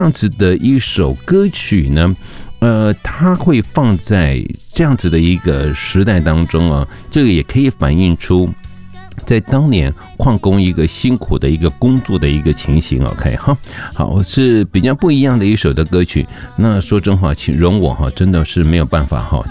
这样子的一首歌曲呢，它会放在这样子的一个时代当中啊，这个也可以反映出在当年矿工一个辛苦的一个工作的一个情形。 OK 哈，好，是比较不一样的一首的歌曲。那说真话，请容我真的是没有办法